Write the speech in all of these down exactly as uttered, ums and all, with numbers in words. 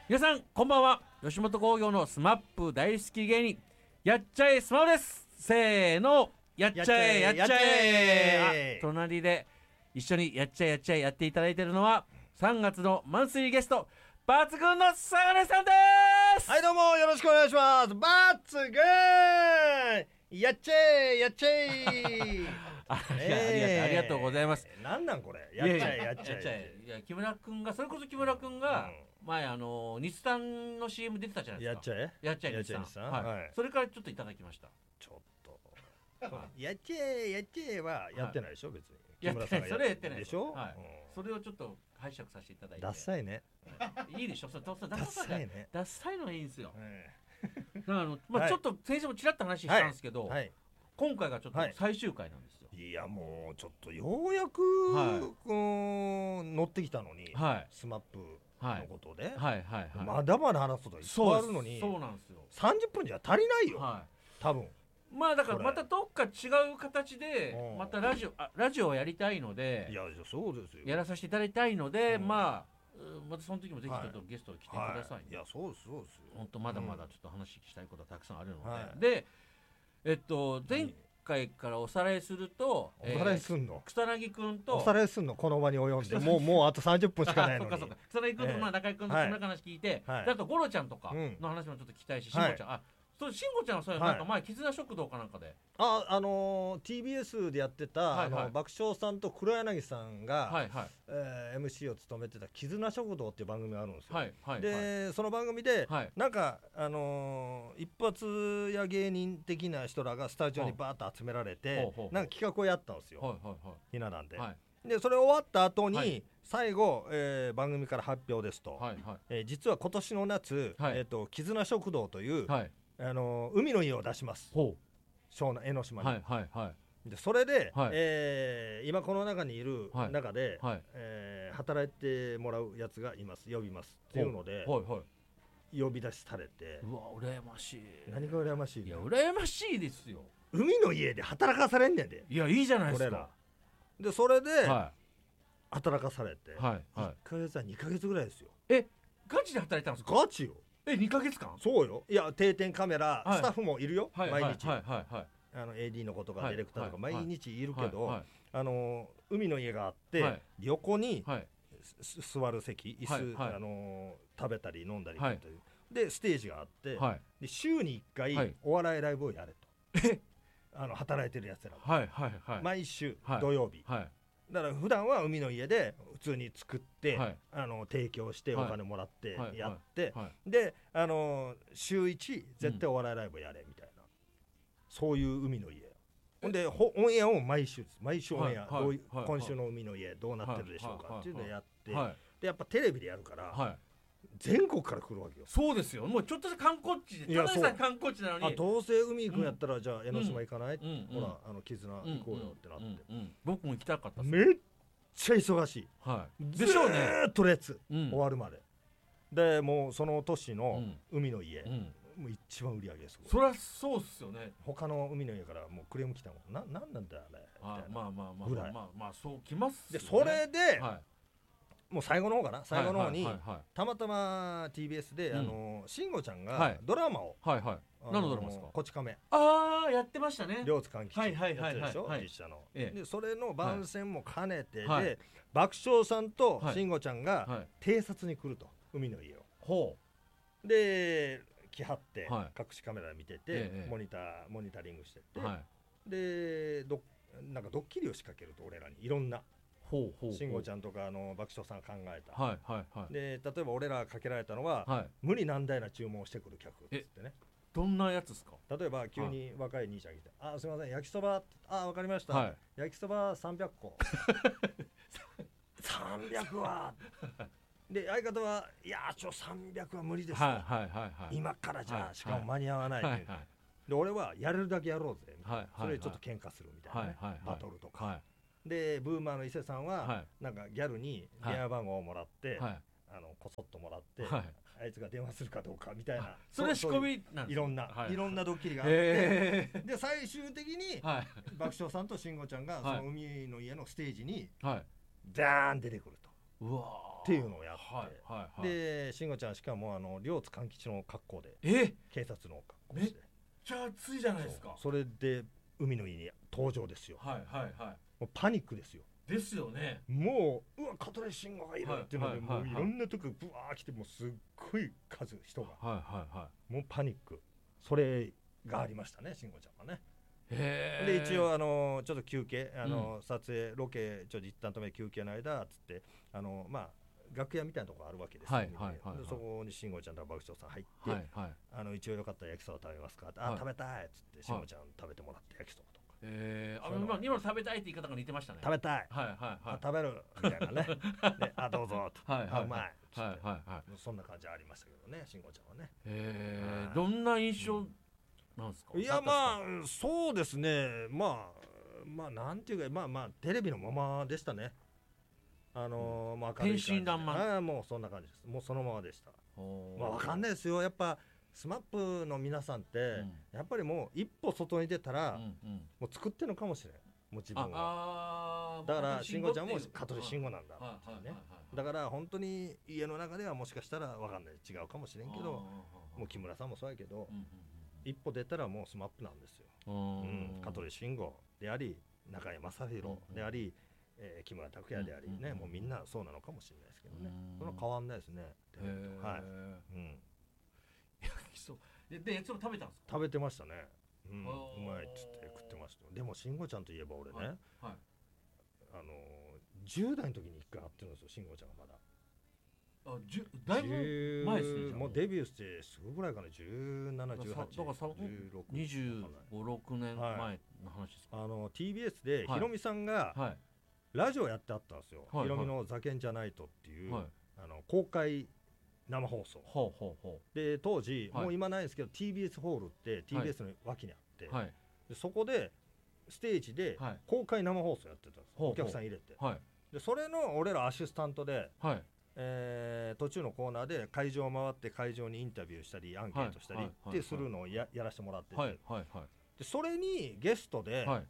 皆さんこんばんは。吉本興業のスマップ大好き芸人やっちゃえスマホです。せーの、やっちゃえやっちゃえ。あ、隣で一緒にやっちゃえやっちゃえやっていただいているのはさんがつのマンスリーゲスト抜群のサガネさんです。 はい、どうもよろしくお願いします。バツグーやっちゃえやっちゃえあ, えー、ありがとうございます。 なんなんこれ、やっちゃえやっちゃえ。 いや、木村君がそれこそ木村君が、うん、前あの日産の シーエム 出てたじゃないですか。 やっちゃえやっちゃえ日産、はいはい、それからちょっといただきました。 ちょっとやっちゃえやっちゃえはやってないでしょ、はい、別にやってない、それやってないでしょ、 はい、うん、それをちょっと拝借させていただいて。 ダッサいね。 いいでしょ、それダッサいね。 ダッサいのがいいんですよ、うん、だからあの、まあはい、ちょっと先生もちらっと話したんですけど、はいはい、今回がちょっと最終回なんですよ、 はい、いやもうちょっとようやく、はい、乗ってきたのに、はい、スマップのことで、はいはいはい、まだまだ話すことがいっぱいあるのに、 そうなんですよ、 さんじゅっぷんじゃ足りないよ、はい、多分。 まあだからまたどっか違う形でまたラジオあラジオをやりたいので、 いやそうですよ、 やらさせていただきたいので、うん、まあまたその時もぜひちょっとゲストに来てください、ね、はいはい、 いやそうですそうですよ。 本当まだまだちょっと話したいことはたくさんあるので、はい、でえっと前回からおさらいすると、 おさらいすんの、 えー、草薙君とおさらいすんの、この場に及んでもうもうあとさんじゅっぷんしかないのに。 そうかそうか、草薙君とまあ中居君のそんな話聞いて、はい、あとゴロちゃんとかの話もちょっと聞きたいし、しんごちゃん、あそう、しんごちゃんはそういう、はい、なんか前絆食堂かなんかで、 あ、あのー、ティービーエス でやってた、はいはい、あの爆笑さんと黒柳さんが、はいはい、えー、エムシー を務めてた絆食堂っていう番組があるんですよ、はいはい、で、はい、その番組で、はい、なんか、あのー、一発屋芸人的な人らがスタジオにバーッと集められて、はい、なんか企画をやったんですよ、はいはいはい、ひな壇で、はい、でそれ終わった後に、はい、最後、えー、番組から発表ですと、はいはい、えー、実は今年の夏、はい、えーと、絆食堂という、はい、あの海の家を出します、湘南江ノ島に、はいはいはい、でそれで、はい、えー、今この中にいる中で、はい、えー、働いてもらうやつがいます、呼びますっていうので、はいはい、呼び出しされて、 うわ羨ましい。 何が羨ましいの？ いや羨ましいですよ。 海の家で働かされんねんで。 いやいいじゃないですか。 でそれで、はい、働かされて、はいはい、いっかげつはにかげつぐらいですよ。 えガチで働いたんですか？ ガチよ。 えにかげつかん？ そうよ。いや定点カメラ、はい、スタッフもいるよ、はい、毎日、 はいはいはい、 あの エーディー の子とかディレクターとか毎日いるけど、はいはい、あの海の家があって、はい、横に、はい、座る席椅子、はいはい、あの食べたり飲んだりという、はい、でステージがあって、はい、で週にいっかい、はい、お笑いライブをやれと、えあの働いてるやつら、はいはいはい、毎週土曜日、はいはい、だから普段は海の家で普通に作って、はい、あの提供してお金もらってやって、はいはいはい、であの週いち絶対お笑いライブやれみたいな、うん、そういう海の家ほんでオンエアを毎週毎週オンエア、はいはい、今週の海の家どうなってるでしょうか、はい、っていうのをやって、はい、でやっぱテレビでやるから、はい、全国から来るわけよ。 そうですよ。もうちょっとした観光地で、ただでさえ観光地なのに、 あどうせ海行くんやったら、うん、じゃあ江ノ島行かない、うん、ほらあの絆行こうよってなって、 うんうんうん、僕も行きたかったっす。 めっちゃ忙しい、はい、でしょうね。ずーっと列、うん、終わるまででもうその年の海の家、うんうんもう一番売り上げすごい。 そりゃそうっすよね。 他の海の家からもうクレーム来たもん。な、なんなんだよあれみたいな。 まあまあまあまあまあまあそうきますよね。でそれで、はい、もう最後の方かな、最後の方に、はいはいはいはい、たまたま ティービーエス で、うん、あの慎吾ちゃんがドラマを、はいはいはい、 何のドラマですか？ こち亀。 ああやってましたね。 両津勘吉やってるでしょ、実写の、ええ、でそれの番宣も兼ねて、はい、で爆笑さんと慎吾ちゃんが偵察に来ると、海の家を。ほうで来はって、はい、隠しカメラで見てて、ええ、モニターモニタリングしてて、はい、でどなんかドッキリを仕掛けると俺らにいろんな慎吾ちゃんとかあの爆笑さん考えた、はいはいはい、で例えば俺らがかけられたのは、はい、無理難題な注文をしてくる客っつってね。 どんなやつですか？ 例えば急に若い兄ちゃん来て、はい、あすいません焼きそば、あわかりました、はい、焼きそばさんびゃっこさんびゃくはで相方はいやちょさんびゃくは無理ですと、はいはいはいはい、今からじゃ、はい、しかも間に合わない、はいはい、で俺はやれるだけやろうぜみたいな、はいはいはい、それでちょっと喧嘩するみたいな、ねはいはいはい、バトルとか、はい、でブーマーの伊勢さんは、はい、なんかギャルに電話番号をもらって、はい、あのこそっともらって、はい、あいつが電話するかどうかみたいな、 それ仕込みなんですか？ いろんな、はい、いろんなドッキリがあってで最終的に、はい、爆笑さんと慎吾ちゃんがその海の家のステージに、はい、ダーン出てくると。うわっていうのをやって、 はいはいはい、 で慎吾ちゃんしかもあの両津勘吉の格好で、 え警察の格好してめっちゃ暑いじゃないですか。 そ, それで海の家に登場ですよ。 はいはいはい、 もうパニックですよ。 ですよね。 もううわ香取慎吾がいるっていうので、 はいはいはいはい、 もういろんなとこブワー来て、もうすっごい数人が、 はいはいはい、 もうパニック、それがありましたね、慎吾ちゃんはね。 へで一応あのちょっと休憩、あの、 うん、 撮影ロケちょっと一旦止め休憩の間っつってあのまあ楽屋みたいなところあるわけですよ、 はいはいはいはい、 でそこに慎吾ちゃんと爆笑さん入って、 はいはい、 あの一応よかったら焼きそば食べますかって、 はい、 あ食べたいっつって慎吾ちゃん食べてもらって焼きそばとか、 えー、あの今今の食べたいって言い方が似てましたね。 食べたい、 はいはいはい、 あ食べるみたいなねであどうぞと、 はいはいはい、 あうまいっつって、 はいはいはい、 そんな感じありましたけどね、慎吾ちゃんはね。 えー、どんな印象なんですか。 いやまあそうですね、まあまあなんていうか、まあまあテレビのままでしたね。あのーうん、まあ天真爛漫、 ああもうそんな感じです。もうそのままでした。まあわかんないですよ。やっぱスマップの皆さんって、うん、やっぱりもう一歩外に出たら、うんうん、もう作ってるのかもしれん。もう自分は。あだから慎吾ちゃんも香取慎吾なんだってね。だから本当に家の中ではもしかしたらわかんない、違うかもしれんけど、もう木村さんもそうやけど。うんうんうん、一歩出たらもうスマップなんですよ。うん、香取慎吾であり中井正広であり、えー、木村拓哉でありね、もうみんなそうなのかもしれないですけどね。それは変わんないですね。はい。うん。 焼きそばでで焼きそば食べたんですか。 食べてましたね。うん、うまいっつって食ってました。でも慎吾ちゃんといえば俺ね、はいはい、あのじゅう代の時に一回会ってるんですよ、慎吾ちゃんがまだ。 あじゅだいぶ前ですね。 もうデビューしてすぐぐらいかな、じゅうなな、じゅうはち、 だからじゅうろく、にじゅうご、ろくねんまえの話ですか。 はい、あの ティービーエス でヒロミさんが、はい、ラジオやってあったんですよ、はい、ヒロミのザケンじゃないとっていう、はい、あの公開生放送、はい、で当時、はい、もう今ないですけど ティービーエス ホールって ティービーエス の脇にあって、はい、でそこでステージで公開生放送やってたんです、はい、お客さん入れて、はい、でそれの俺らアシスタントで、はい、えー、途中のコーナーで会場を回って会場にインタビューしたりアンケートしたりってするのを や, やらせてもらってて、はいはいはい、でそれにゲストで、はい、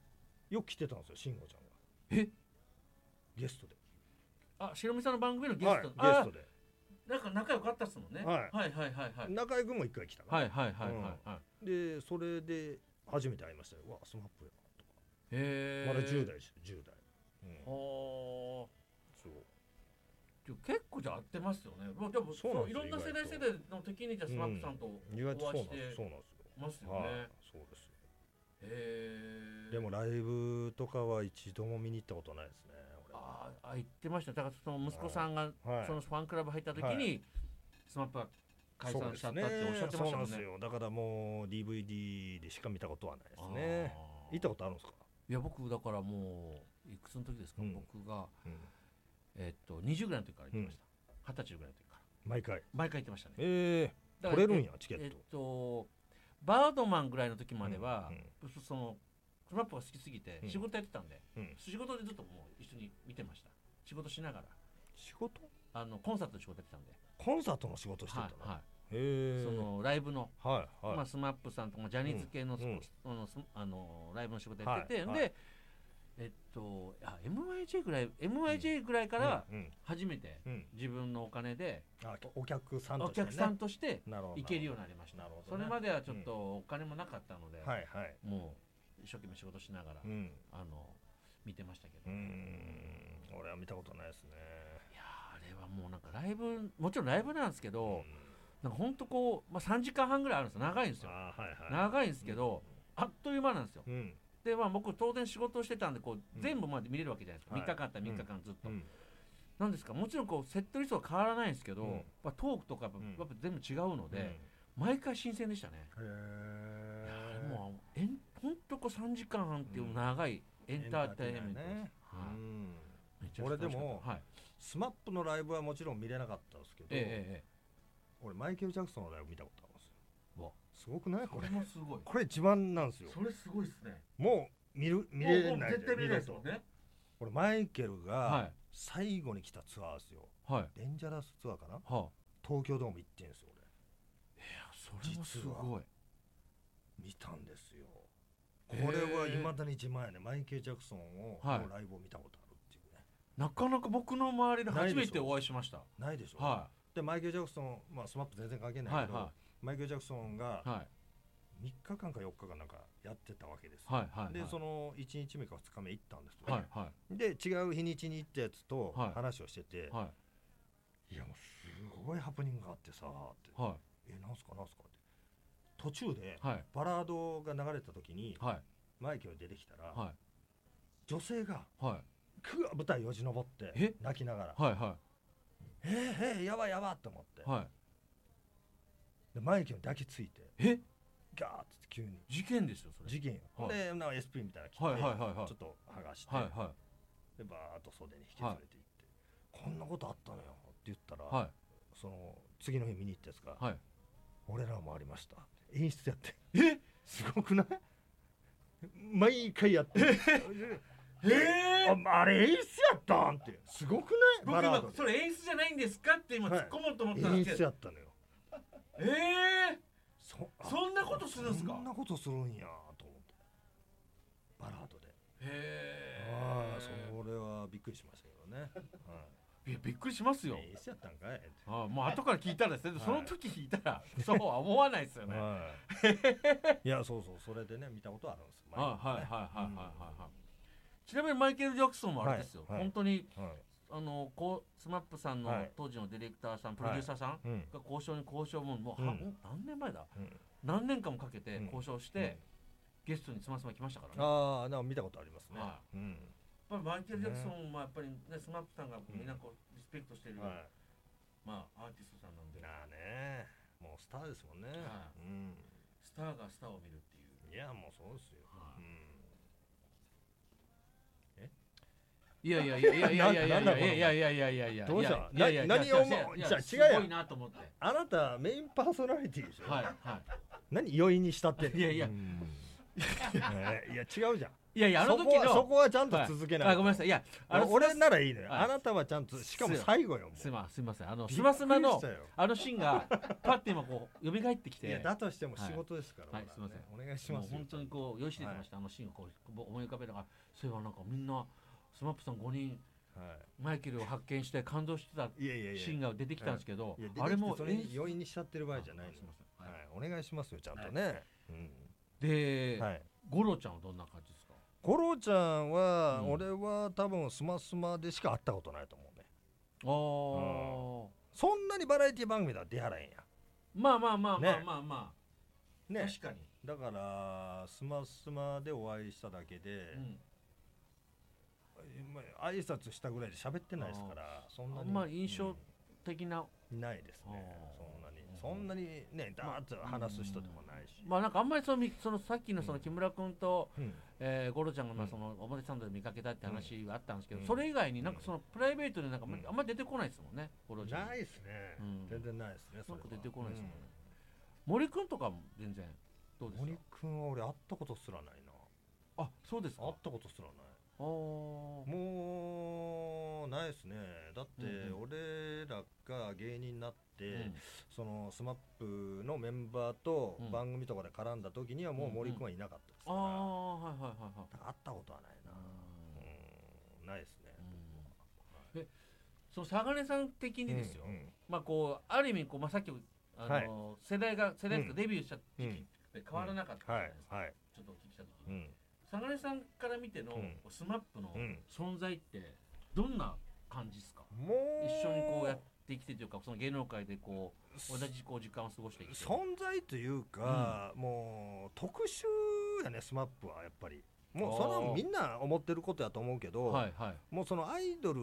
よく来てたんですよ、慎吾ちゃんが。 えゲストで、 あ、しろみさんの番組のゲスト、 はい、ゲストでなんか仲良かったっすもんね、はい、はいはいはいはい、 中居君も一回来たから、 はいはいはいはい、はいうん、でそれで初めて会いましたよ。わスマップやなとか。 へえ。 まだじゅう代ですよ、じゅう代、うん、はあ、 そう結構じゃあ合ってますよね。でもそうそういろんな世代世代の時にじゃあスマップさんとお会いしてますよね。 そうですよ。 へえ。 でもライブとかは一度も見に行ったことないですね。俺ああ言ってました。だからその息子さんがそのファンクラブ入った時にスマップが解散しちゃったっておっしゃってましたもんね。そうなんですよ。だからもう ディーブイディー でしか見たことはないですね。行ったことあるんですか。 いや僕だからもういくつの時ですか、うん、僕が、うんえー、っとにじゅうぐらいの時から行ってました。はたちぐらいの時から毎回毎回行ってましたね。 えー、取れるんやチケット。 えー、っとバードマンぐらいの時までは、うんうん、そのスマップが好きすぎて仕事やってたんで、うん、仕事でずっともう一緒に見てました。仕事しながら。 仕事？ あのコンサートの仕事やってたんで。 コンサートの仕事してたの？ はい、はいへそのライブの、 はいはいまあ、スマップさんとかジャニーズ系の、うん、あのライブの仕事やってて、はいはい、でえっとあ エムワイジェー ぐらい エムワイジェー ぐらいから初めて自分のお金で、 うんうん、お客さんとして、 ね、お客さんとして行けるようになりました。ね、それまではちょっとお金もなかったので、うんはいはい、もう一生懸命仕事しながら、うん、あの見てましたけど、 うん俺は見たことないですね。 いやあれはもうなんかライブもちろんライブなんですけど、うんなんかほんとこう、まあ、さんじかんはんぐらいあるんですよ。長いんですよ、はいはい、長いんですけど、うん、あっという間なんですよ、うん、で、まあ、僕当然仕事をしてたんでこう、うん、全部まで見れるわけじゃないですか、はい、みっかかんあったらみっかかんずっと、うん、なんですかもちろんこうセットリストは変わらないんですけど、うんまあ、トークとかやっぱ全部違うので、うん、毎回新鮮でしたね。へえ。もうほんとこうさんじかんはんっていう長いエンターテインメントです、ねはいうん、 めっちゃ俺でも、はい、スマップのライブはもちろん見れなかったんですけど、ええええ俺マイケル・ジャクソンのライブ見たことあるんですよ。わすごくないこれ。 それもすごい。 これ一番なんですよ。 それすごいですね。 もう見る見れない。 絶対見れないですもんね。 俺マイケルが最後に来たツアーですよ。はい。デンジャラスツアーかな。はい。東京ドーム行ってんですよ俺。 いやそれもすごい。 見たんですよ。これは未だに自慢やね。マイケル・ジャクソンをのライブを見たことあるっていうね。 なかなか僕の周りで初めてお会いしました。 ないでしょ。 はい、 でマイケル・ジャクソン、まあ、スマップ全然関係ないけど、はいはい、マイケル・ジャクソンがみっかかんかよっかかなんかやってたわけですよ、はいはいはい、でそのいちにちめかふつかめ行ったんですよ、はいはい、で違う日にちに行ったやつと話をしてて、はい、いやもうすごいハプニングがあってさって、はい、えなんすかなんすかって途中でバラードが流れた時に、はい、マイケル出てきたら、はい、女性が、はい、くわ舞台よじ登って泣きながら、はいはい、えー、えー、やばいやばって思って、はい、でマイケルに抱きついてえガーッて急に事件ですよそれ。 事件よ、はい、でなんか エスピー みたいなの着て、はいはいはいはい、ちょっと剥がして、はいはい、でバーッと袖に引き連れて行って、はい、こんなことあったのよって言ったら、はい、その次の日見に行ったやつが、はい、俺らもありましたって演出やってえすごくない毎回やってえー、 あ, あれ演出やったんってすごくない。 僕今それ演出じゃないんですかって今突っ込もうと思ったんですけど、 はい、演出やったのよ。 えー、そ, そんなことするんですか。 そんなことするんやと思ってバラードで。 へー、あそれはびっくりしましたけどね、はい、 いやびっくりしますよ。 演出やったんかい。 ああもう後から聞いたらですね、はい、その時聞いたらそうは思わないですよね、 はい、いやそうそうそれでね見たことあるんですよ、 ね、はいはいはいはいはいはい。ちなみにマイケル・ジャクソンもあれですよ、はいはい、本当に、はい、あのこうスマップさんの当時のディレクターさん、はい、プロデューサーさんが交渉に交渉ももう、うん、何年前だ、うん、何年間もかけて交渉して、うん、ゲストにスマスマ来ましたからね。 ああなんか見たことありますね、はい、うん、 やっぱりマイケル・ジャクソンもやっぱり、ね、スマップさんがみんなこうリスペクトしてる、はい、まあアーティストさんなんで、 ああねもうスターですもんね、はい、うん、 スターがスターを見るっていう。 いやもうそうですよ、はい、うん、 いやいやいやいやいやいやいやいやいやいやいやいやいやどうしたいやいや何をもうじゃあ違うやん。 すごいなと思って。 あなたメインパーソナリティでしょ。 はいはい。 何余韻にしたってんの。 いやいやいや違うじゃん。 いやいやあの時のそこはちゃんと続けない。 あごめんなさい。いやあの俺ならいいのよ。あなたはちゃんとしかも最後よ。 すいませんすいません。あのスマスマのあのシーンがパッて今こう蘇ってきて。 いやだとしても仕事ですから。 はいすいません。 お願いします。 本当にこう用意してましたあのシーンをこう思い浮かべながら、そういえばなんかみんなスマップさんごにん。はい、マイケルを発見して感動してたシーンが出てきたんですけど、あれもそれ余韻にしちゃってる場合じゃないの。はい、お願いしますよちゃんとね、はいうん、で、はい、ゴロちゃんはどんな感じですか。 ゴロちゃんは、うん、俺は多分スマスマでしか会ったことないと思うね。あ、うん、そんなにバラエティ番組では出はらへんや。 まあまあまあまあまあまあ、ね、確かにだからスマスマでお会いしただけで、うん挨拶したぐらいで喋ってないですから、そんなにあんまり印象的な、 うん、ないですね。そんなにそんなにねダーッと話す人でもないし、 まあなんかあんまりそのそのさっきのその木村君と、うんえー、ゴロちゃんがまあその表参道で見かけたって話があったんですけど、うん、それ以外になんかそのプライベートでなんかあんまり出てこないですもんね、ゴロちゃん。 ないですね、うん、全然ないですね。 なんか出てこないですもんね、うん、森君とかも全然どうですか。 森君は俺会ったことすらないな。 あ、そうですか。 会ったことすらない。あもうないですね。だって俺らが芸人になって、うん、そのスマップのメンバーと番組とかで絡んだ時にはもう森君はいなかったですから、うんうん、あはいはいはいはい、会ったことはないな。うん、ないですね、 うん、えその相根さん的にですよ、うんうん、まあこうある意味こう、まあ、さっきあの、はい、世代が世代がデビューした時期って変わらなかったじゃないですか、うんはいはい、ちょっとお聞きした時に、うん相根さんから見ての、うん、スマップの存在ってどんな感じですか。もう一緒にこうやってきてというか、その芸能界でこう同じこう時間を過ごしてきて存在というか、うん、もう特殊やねスマップはやっぱり。もうそのみんな思ってることやと思うけど、はいはい、もうそのアイドル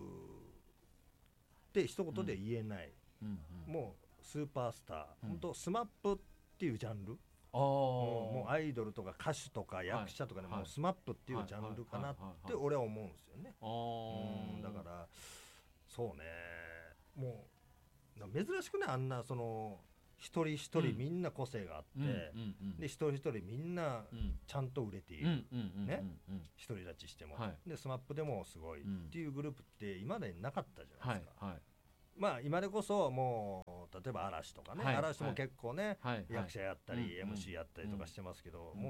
って一言で言えない、うんうん、もうスーパースター、うん、本当スマップっていうジャンル。あもうアイドルとか歌手とか役者とかでもうスマップっていうジャンルかなって俺は思うんですよね。うんだからそうねもう珍しくねあんなその一人一人みんな個性があって、うん、で一人一人みんなちゃんと売れているね独り立ちしても、はい、でスマップでもすごいっていうグループって今までなかったじゃないですか。はいはいまあ今でこそもう例えば嵐とかね、はい、嵐も結構ね、はい、役者やったり、うん、エムシー やったりとかしてますけど、うん、もう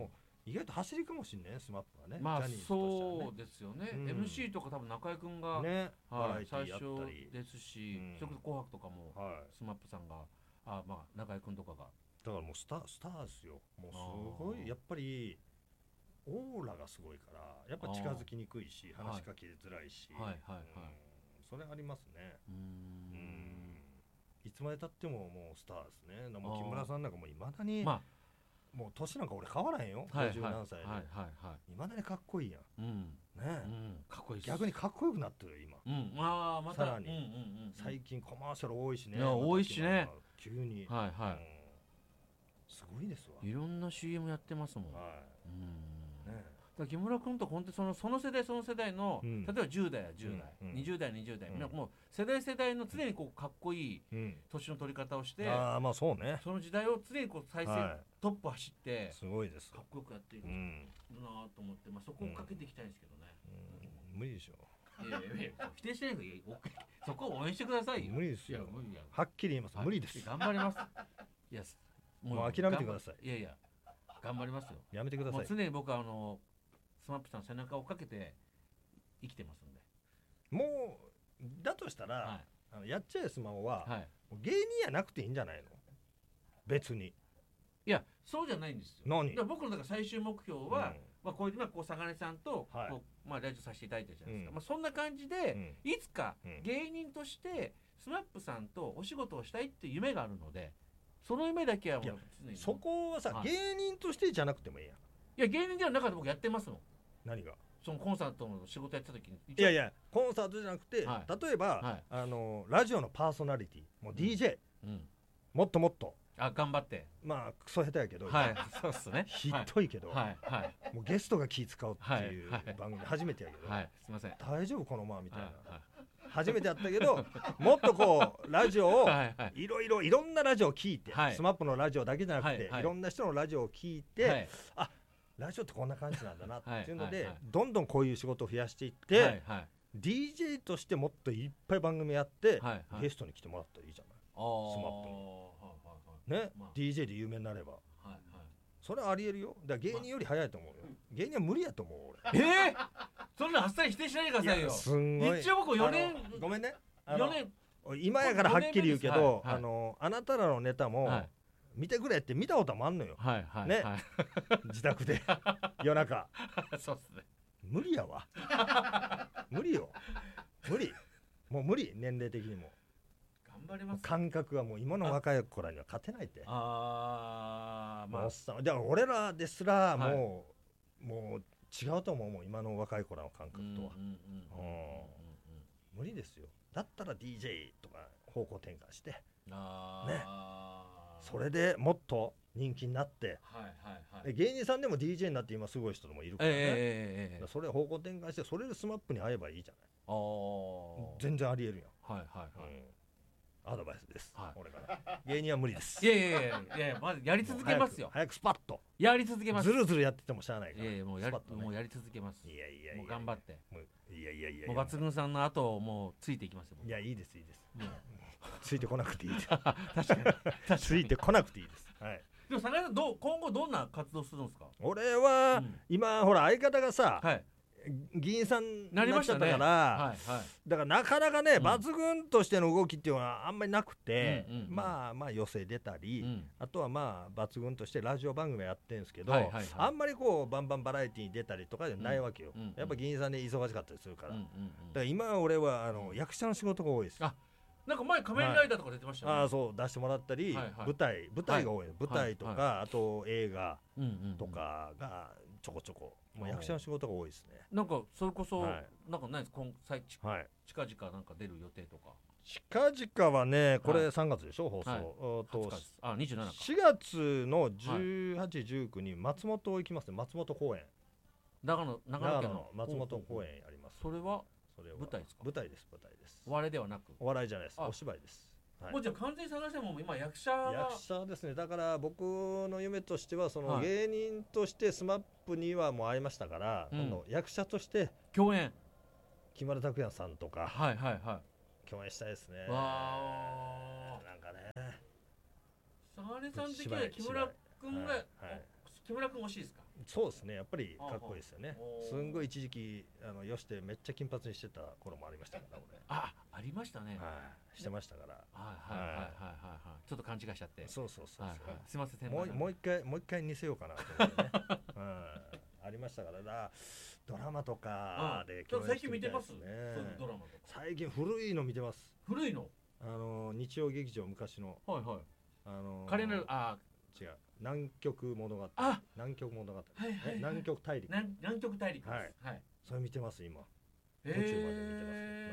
意外と走りかもしんねスマップはね。 まあジャニーズとしてはねそうですよね、 うん、 エムシー とか多分中居君が、 ね、 はい、最バラエティやった初りですし、 うんそれこそ紅白とかも、 はい、 スマップさんがあまあ中居君とかがだからもうスタースターですよ。もうすごいやっぱりオーラがすごいからやっぱ近づきにくいし話しかけづらいし、 はいはいはいはい、 うん、それありますね。 うーんうんいつまでたってももうスターですね。でも木村さんなんかもいまだに、 まあ、 もう年なんか俺変わらへんよ、 はいはい、 ごじゅう何歳で、 はいはいはい、 いまだにかっこいいやん、 うんねえ、 うん、かっこいいです。 逆にかっこよくなってるよ今、 うん、ああまたさらに、 うんうんうん、 最近コマーシャル多いしね。 いや多いしね、 急に、 はいはい、 うん、すごいですわ。 いろんな シーエム やってますもん、 はい、 うんね、 だ木村君と本当にそのその世代その世代の、うん、例えばじゅう代やじゅう代、 うん、 にじゅう代にじゅう代、 うん、 なんかもう世代世代の常にこうかっこいい年の取り方をして、 うん、ああまあそうね、 その時代を常にこう再生、はい、トップ走ってすごいです、 かっこよくやっているなと思って、まあ、そこをかけていきたいんですけどね、 うんうん、無理でしょ。 いやいやいや否定してないけどそこを応援してくださいよ。 無理ですよ。 いや無理やはっきり言います。無理です。 頑張ります。いやもう諦めてください。 いやいや頑張りますよ。 やめてください。 もう常に僕はあのスマップさんの背中をかけて生きてますんで。 もうだとしたら、はい、あのやっちゃえスマホは、はい、芸人やなくていいんじゃないの？別に。 いやそうじゃないんですよ。 何？ だ僕のだから最終目標は、うん、まあこういう今こう坂根さんと、はい、こうまあラジオさせていただいてるじゃないですか。うん、まあそんな感じで、うん、いつか芸人としてスマップさんとお仕事をしたいっていう夢があるので、その夢だけはもう常に。 そこはさ、はい、芸人としてじゃなくてもいいやん。 いや芸人ではなかった僕やってますもん。 何が？ そのコンサートの仕事やった時に。 いやいやコンサートじゃなくて、はい、例えば、はい、あのラジオのパーソナリティもう ディージェー、うんうん、もっともっと。 あ頑張ってまあクソ下手やけど、 はい、そうっすね。 ひどいけど、 はいはい、 もうゲストが気使うっていう番組初めてやけど、 はい、すみません大丈夫このままみたいな、はいはい、初めてやったけどもっとこうラジオをいろいろいろんなラジオを聞いて、はい、スマップのラジオだけじゃなくて、はいはい、いろんな人のラジオを聞いて、はい、あラジオってこんな感じなんだなっていうので、はいはいはい、どんどんこういう仕事を増やしていって、はいはい、ディージェー としてもっといっぱい番組やって、はいはい、ゲストに来てもらったらいいじゃない、スマップに。ね、まあ、ディージェー で有名になれば、はいはい、それはありえるよ。だから芸人より早いと思うよ、まあ、芸人は無理やと思う俺。 えー、そんなあっさり否定しないでくださいよ。 すんごい一応僕よねんごめんねよねん今やからはっきり言うけど、はいはい、あのあなたらのネタも、はい、見てくれって見たこともあんのよ、はいはいねはい、自宅で夜中そうっすね、 無理やわ無理よ無理もう無理、年齢的にも頑張ります。 感覚はもう今の若い子らには勝てないって。 ああまあだから俺らですらもう、はい、もう違うと思うもん今の若い子らの感覚とは無理ですよ。だったら ディージェー とか方向転換してあ、ね、それでもっと人気になって、はいはいはい、芸人さんでも ディージェー になって今すごい人もいるからね、えー、それ方向転換してそれでスマップに会えばいいじゃない。あ全然ありえるやん。はいはいはい、うんアドバイスです、はい、俺から芸人は無理です。 いやいやいやいやいやまずやり続けますよ。 早くスパッとやり続けます。 ずるずるやっててもしゃあないから。 いやいやもうやり、ね、もうやり続けます。 いやいやいやもう頑張ってもういやいやいやもう抜群さんの後をもうついていきますよ。 いやいいですいいですもうついてこなくていいです確かに確かについてこなくていいです。はいでも坂井さんどう今後どんな活動するんですか。 俺は、うん、今ほら相方がさ、はい議員さんになっちゃったから、ねはいはい、だからなかなかね、うん、抜群としての動きっていうのはあんまりなくて、うんうんうん、まあまあ寄席出たり、うん、あとはまあ抜群としてラジオ番組やってるんですけど、はいはいはい、あんまりこうバンバンバラエティに出たりとかじゃないわけよ、うんうんうん、やっぱ議員さんで忙しかったりするから、うんうんうん、だから今俺はあの役者の仕事が多いです。あなんか前仮面ライダーとか出てましたね、はい、 あそう出してもらったり、はいはい、舞台舞台が多い、はい、舞台とか、はいはい、あと映画とかがちょこちょこもう役者の仕事が多いですね。 なんかそれこそ、はい、なんかないです今最近、はい、近々なんか出る予定とか。 近々はねこれさんがつでしょ、はい、放送、はい、とあにじゅうしちかしがつのじゅうはち、じゅうくに松本行きますね。松本公演長野長野県の松本公演やります。 それはそれは舞台ですか。 舞台です舞台です。 お笑いではなくお笑いじゃないです。お芝居です。 はい、もうじゃあ完全に探しても今役者が役者ですね。だから僕の夢としてはその芸人としてスマップにはもう会いましたから、はい、今度役者として共演木村拓哉さんとか、 はいはいはい、 共演したいですね。 わなんかね坂根さん的には木村君が、はいはい、木村君欲しいですか。 そうですね、やっぱりかっこいいですよね。すんごい一時期あのよしてめっちゃ金髪にしてた頃もありましたから俺。 あ、ありましたね。 はい、してましたから。 はいはいはいはいはいはい。ちょっと勘違いしちゃって。 そうそうそう。 すいません。 もうもう一回もう一回似せようかなと思ってね。うん、ありましたからだ。ドラマとかで共演してみたいですね。ドラマとか。 最近古いの見てます。 古いの？ あの日曜劇場昔の。 はいはい。 あの彼のあ違う南極物語。 あ、 南極物語。 はいはい。 南極大陸。 南極大陸。 はいはい。それ見てます今。途中まで見てます。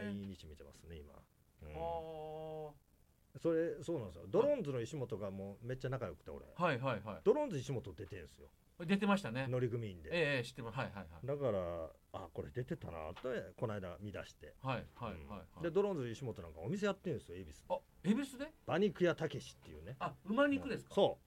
毎日見てますね今。ああ。それそうなんですよ。ドローンズの石本がもうめっちゃ仲良くて俺。 はいはいはい。 ドローンズ石本出てるんですよ。 出てましたね。 乗組員で。 ええ知ってます。はいはいはい。 だからあこれ出てたなとこの間見出して。 はいはいはい。 でドローンズ石本なんかお店やってるんですよ恵比寿。 あ恵比寿で？ 馬肉屋たけしっていうね。 あ馬肉ですか？ そう。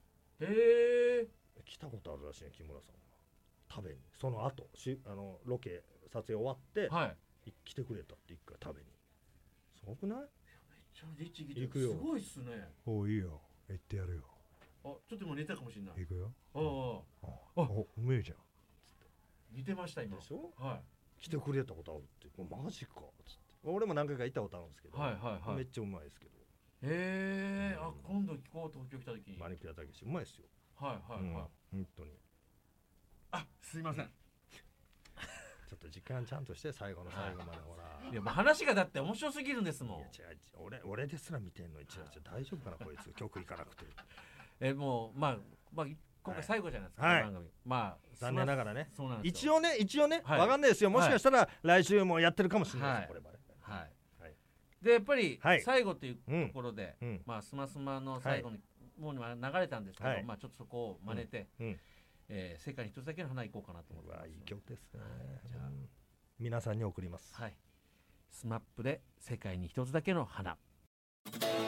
へえ。 来たことあるらしいね木村さんが。食べにその後しあのロケ撮影終わって、はい、来てくれたって一回食べに。すごくない？めっちゃリッチ行くよ。すごいっすね。 おいいよ行ってやるよ。 あちょっともう寝たかもしれない。 行くよ。 あああおうめえじゃん。 似てました今。 でしょ？ はい。 来てくれたことあるって。マジかつって。俺も何回か行ったことあるんですけど。 はいはいはい。 めっちゃうまいですけど。 へえ。あ今度聞こう東京来た時に。 馬肉屋たけしうまいですよ。 はいはいはい。 本当に。 あすいません。 ちょっと時間ちゃんとして最後の最後までほら。 いやもう話がだって面白すぎるんですもん。いや違う俺俺ですら見てんの一日大丈夫かなこいつ曲行かなくて。 えもうまあまあ今回最後じゃないですか、 はい、 番組。まあ残念ながらね。 そうなんです一応ね一応ね、 はい、 わかんないですよ。もしかしたら来週もやってるかもしれないです、 はい、 これまで。 はい。はい、でやっぱりはい、 最後というところで、 うん、 まあスマスマの最後に、もう流れたんですけど、はい、まあちょっとそこを真似て、うんうん、えー、世界に一つだけの花行こうかなと思ってます。うわいい曲ですね。はい、じゃあ、うん、皆さんに送ります。 はい。スマップで世界に一つだけの花。